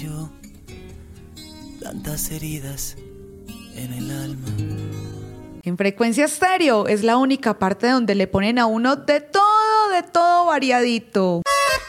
yo tantas heridas en el alma. En Frecuencia Estéreo es la única parte donde le ponen a uno de todo variadito.